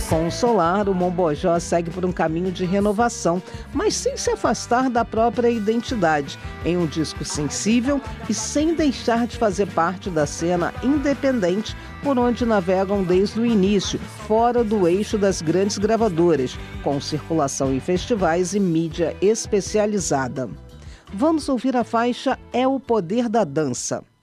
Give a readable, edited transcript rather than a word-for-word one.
Com o Solar, o Mombojó segue por um caminho de renovação, mas sem se afastar da própria identidade, em um disco sensível e sem deixar de fazer parte da cena independente por onde navegam desde o início, fora do eixo das grandes gravadoras, com circulação em festivais e mídia especializada. Vamos ouvir a faixa É o Poder da Dança.